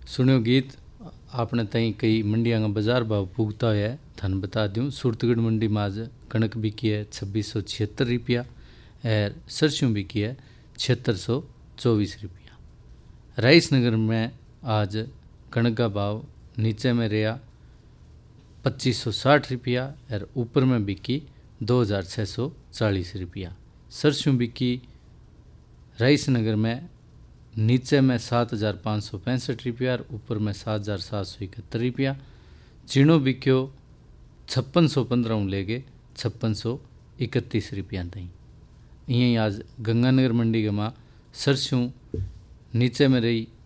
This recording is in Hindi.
सुनियो गीत आपने तई कई मंडियां का बाजार भाव पुगता है थन बता दूं। सूरतगढ़ मंडी में आज कणक बिकी है 2676 रुपया और सरसों बिकी है 7624 रुपया। राइसनगर में आज कणक का भाव नीचे में रहा 2560 रुपया और ऊपर में बिकी 2640 रुपया। सरसों बिकी राइसनगर में नीचे में 7565 रुपया और ऊपर में 7771 रुपया। चीणो बिक्यो 5615 ले गए 5631 रुपया तई। यहीं आज गंगानगर मंडी के माँ सरसों नीचे में रही